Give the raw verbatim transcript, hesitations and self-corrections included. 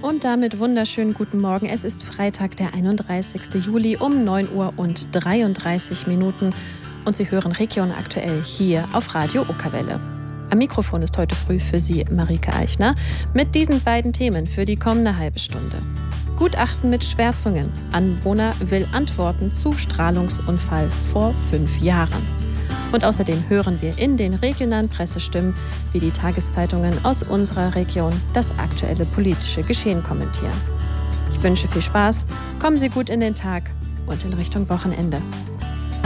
Und damit wunderschönen guten Morgen. Es ist Freitag, der einunddreißigsten Juli um neun Uhr und dreiunddreißig Minuten. Und Sie hören Region aktuell hier auf Radio Okerwelle. Am Mikrofon ist heute früh für Sie Marike Eichner mit diesen beiden Themen für die kommende halbe Stunde. Gutachten mit Schwärzungen. Anwohner will Antworten zu Strahlungsunfall vor fünf Jahren. Und außerdem hören wir in den regionalen Pressestimmen, wie die Tageszeitungen aus unserer Region das aktuelle politische Geschehen kommentieren. Ich wünsche viel Spaß, kommen Sie gut in den Tag und in Richtung Wochenende.